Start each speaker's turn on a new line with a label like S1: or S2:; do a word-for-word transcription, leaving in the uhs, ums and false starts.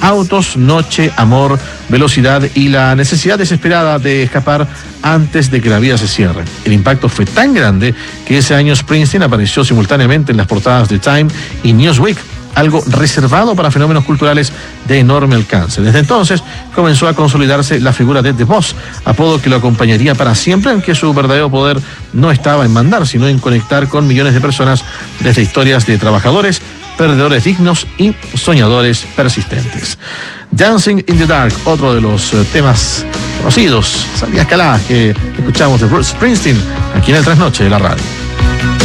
S1: autos, noche, amor, velocidad y la necesidad desesperada de escapar antes de que la vida se cierre. El impacto fue tan grande que ese año Springsteen apareció simultáneamente en las portadas de Time y Newsweek, algo reservado para fenómenos culturales de enorme alcance. Desde entonces comenzó a consolidarse la figura de The Boss, apodo que lo acompañaría para siempre, aunque su verdadero poder no estaba en mandar, sino en conectar con millones de personas desde historias de trabajadores, perdedores dignos y soñadores persistentes. Dancing in the Dark, otro de los uh, temas conocidos, sabías caladas que escuchamos de Bruce Springsteen aquí en el Trasnoche de la radio.